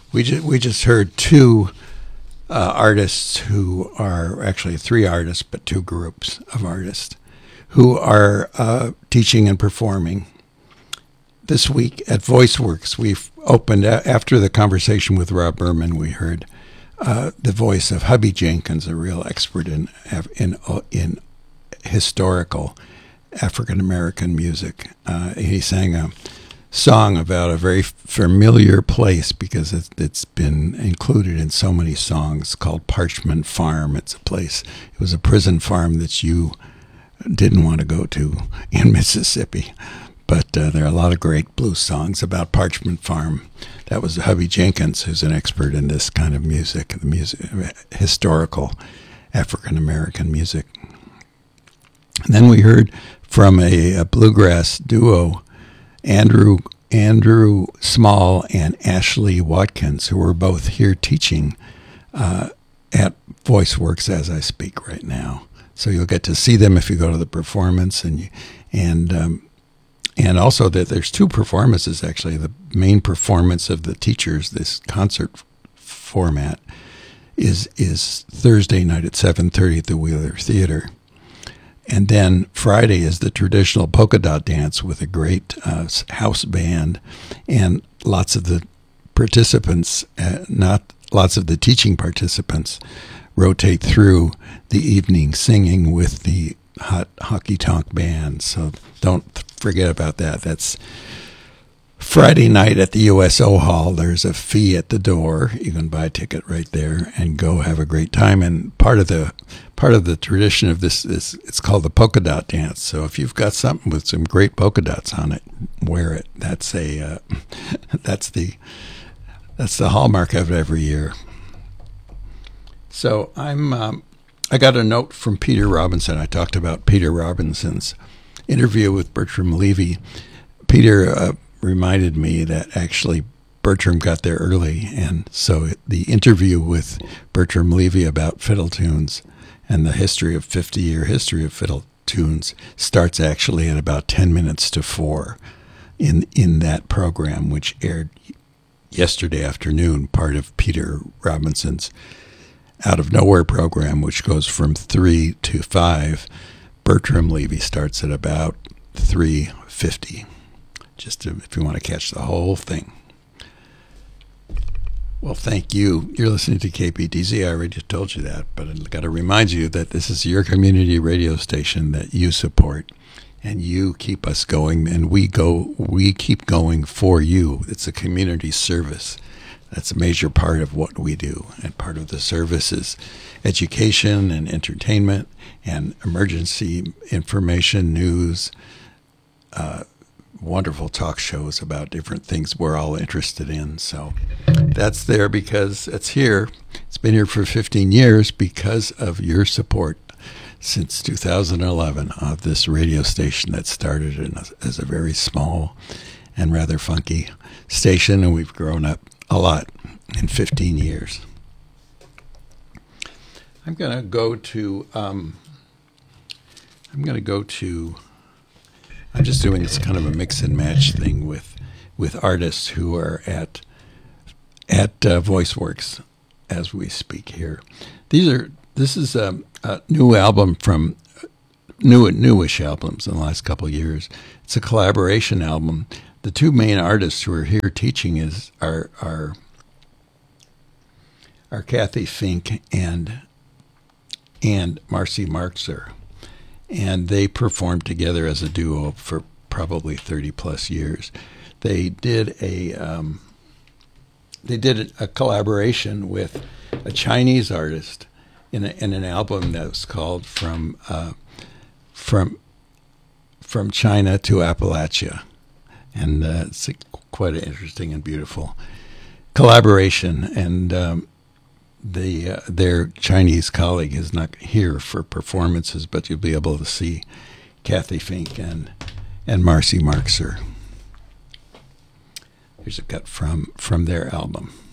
We just heard two artists who are actually three artists, but two groups of artists who are teaching and performing. This week at VoiceWorks, we've opened, after the conversation with Rob Berman, we heard the voice of Hubby Jenkins, a real expert in historical African-American music. He sang a song about a very familiar place because it's been included in so many songs, called Parchment Farm. It's a place, it was a prison farm that you didn't want to go to in Mississippi. But there are a lot of great blues songs about Parchment Farm. That was Hubby Jenkins, who's an expert in this kind of music, historical African-American music. And then we heard from a bluegrass duo, Andrew Small and Ashley Watkins, who are both here teaching at VoiceWorks as I speak right now. So you'll get to see them if you go to the performance, and also that there's two performances actually. The main performance of the teachers, this concert format, is Thursday night at 7:30 at the Wheeler Theater. And then Friday is the traditional polka dot dance with a great house band, and lots of the participants, not lots of the teaching participants, rotate through the evening singing with the hot honky tonk band. So don't forget about that. That's Friday night at the USO Hall. There's a fee at the door. You can buy a ticket right there and go have a great time. And part of the tradition of this is it's called the polka dot dance. So if you've got something with some great polka dots on it, wear it. That's the hallmark of it every year. So I got a note from Peter Robinson. I talked about Peter Robinson's interview with Bertram Levy. Peter reminded me that actually Bertram got there early, and so the interview with Bertram Levy about fiddle tunes and the 50-year history of fiddle tunes starts actually at about 10 minutes to 4 in that program, which aired yesterday afternoon, part of Peter Robinson's Out of Nowhere program, which goes from 3 to 5. Bertram Levy starts at about 3:50. If you want to catch the whole thing. Well, thank you. You're listening to KPTZ. I already told you that, but I've got to remind you that this is your community radio station that you support, and you keep us going, and we keep going for you. It's a community service. That's a major part of what we do, and part of the service is education and entertainment and emergency information, news, wonderful talk shows about different things we're all interested in. So that's there because it's here. It's been here for 15 years because of your support since 2011 of this radio station that started as a very small and rather funky station, and we've grown up a lot in 15 years. I'm going to go to I'm just doing this kind of a mix and match thing with artists who are at VoiceWorks as we speak here. This is a new album from newish albums in the last couple of years. It's a collaboration album. The two main artists who are here teaching are Kathy Fink and Marcy Marxer. And they performed together as a duo for probably 30 plus years. They did a collaboration with a Chinese artist in an album that was called From China to Appalachia, and it's quite an interesting and beautiful collaboration. And their Chinese colleague is not here for performances, but you'll be able to see Kathy Fink and Marcy Marxer. Here's a cut from their album.